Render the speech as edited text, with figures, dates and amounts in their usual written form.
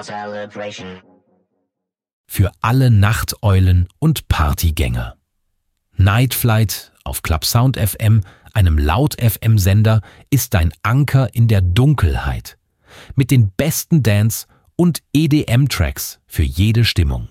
Celebration. Für alle Nachteulen und Partygänger. Night Flight auf Club Sound FM, einem Laut-FM-Sender, ist dein Anker in der Dunkelheit. Mit den besten Dance- und EDM-Tracks für jede Stimmung.